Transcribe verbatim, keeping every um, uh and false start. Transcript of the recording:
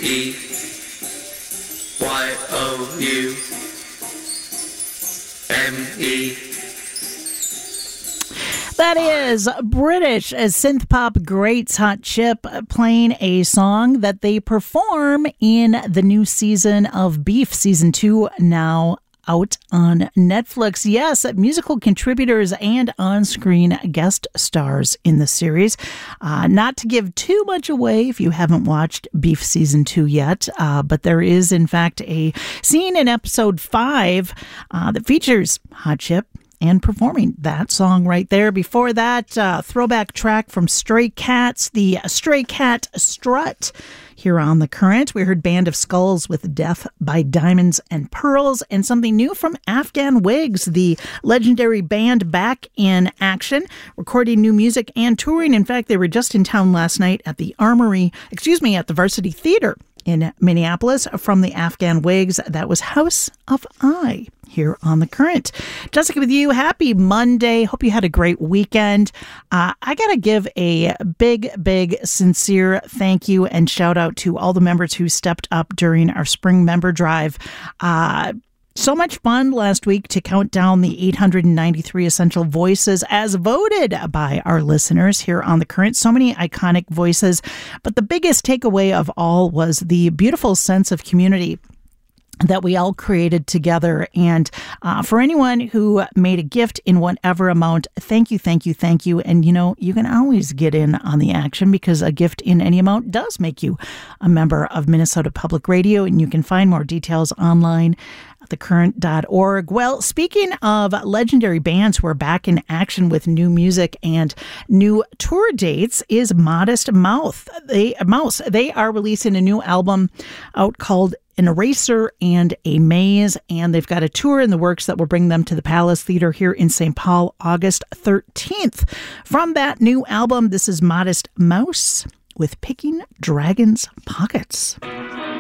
E Y O U M E. That is British synth pop greats Hot Chip playing a song that they perform in the new season of Beef, season two, now out on Netflix. Yes, musical contributors and on-screen guest stars in the series. Uh, not to give too much away if you haven't watched Beef season two yet, uh, but there is in fact a scene in episode five uh, that features Hot Chip and performing that song right there. Before that, uh, throwback track from Stray Cats, the Stray Cat Strut. Here on The Current, we heard Band of Skulls with Death by Diamonds and Pearls, and something new from Afghan Wigs, the legendary band back in action, recording new music and touring. In fact, they were just in town last night at the Armory, excuse me, at the Varsity Theater in Minneapolis. From the Afghan Wigs, that was House of I. Here on The Current. Jessica with you. Happy Monday. Hope you had a great weekend. Uh, I got to give a big, big, sincere thank you and shout out to all the members who stepped up during our spring member drive. Uh, So much fun last week to count down the eight hundred ninety-three essential voices as voted by our listeners here on The Current. So many iconic voices. But the biggest takeaway of all was the beautiful sense of community that we all created together. And uh, for anyone who made a gift in whatever amount, thank you, thank you, thank you. And, you know, you can always get in on the action because a gift in any amount does make you a member of Minnesota Public Radio. And you can find more details online at the current dot org. Well, speaking of legendary bands who are back in action with new music and new tour dates is Modest Mouth. They, Mouse. They are releasing a new album out called An Eraser and a Maze, and they've got a tour in the works that will bring them to the Palace Theater here in Saint Paul August thirteenth. From that new album, this is Modest Mouse with Picking Dragons' Pockets.